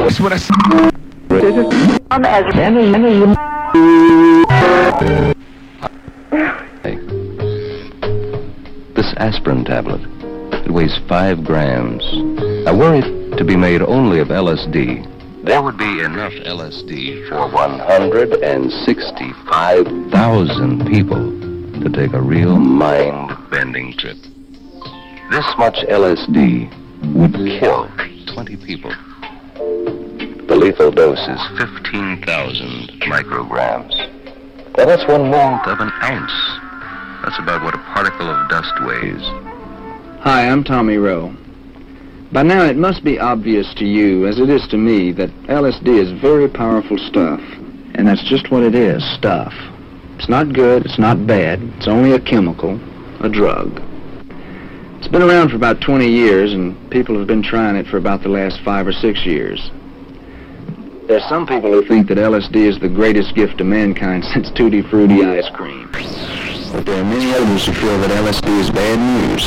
That's what I said. This aspirin tablet, it weighs 5 grams. Now, were it to be made only of LSD, there would be enough LSD for 165,000 people to take a real mind-bending trip. This much LSD would kill 20 people. The lethal dose is 15,000 micrograms. Now, that's 1/1 of an ounce. That's about what a particle of dust weighs. Hi, I'm Tommy Rowe. By now it must be obvious to you, as it is to me, that LSD is very powerful stuff. And that's just what it is, stuff. It's not good, it's not bad, it's only a chemical, a drug. It's been around for about 20 years, and people have been trying it for about the last 5 or 6 years. There's some people who think that LSD is the greatest gift to mankind since Tutti Frutti ice cream. But there are many others who feel that LSD is bad news.